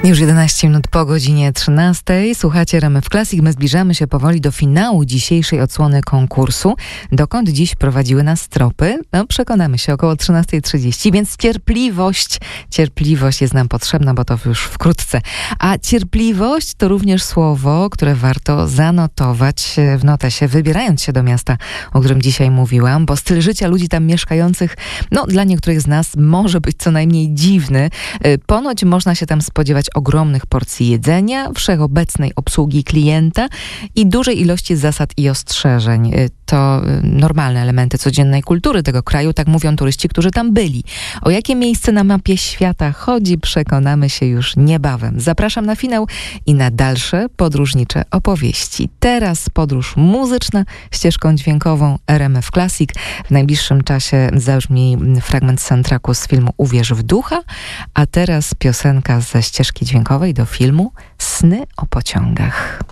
Już 11 minut po godzinie 13. Słuchacie RMF Classic. My zbliżamy się powoli do finału dzisiejszej odsłony konkursu. Dokąd dziś prowadziły nas tropy? No, przekonamy się około 13:30, więc cierpliwość jest nam potrzebna, bo to już wkrótce. A cierpliwość to również słowo, które warto zanotować w notesie, wybierając się do miasta, o którym dzisiaj mówiłam, bo styl życia ludzi tam mieszkających, no dla niektórych z nas może być co najmniej dziwny. Ponoć można się tam spodziewać ogromnych porcji jedzenia, wszechobecnej obsługi klienta i dużej ilości zasad i ostrzeżeń. To normalne elementy codziennej kultury tego kraju, tak mówią turyści, którzy tam byli. O jakie miejsce na mapie świata chodzi, przekonamy się już niebawem. Zapraszam na finał i na dalsze podróżnicze opowieści. Teraz podróż muzyczna ścieżką dźwiękową RMF Classic. W najbliższym czasie zabrzmi fragment soundtracku z filmu Uwierz w ducha, a teraz piosenka ze ścieżki dźwiękowej do filmu Sny o pociągach.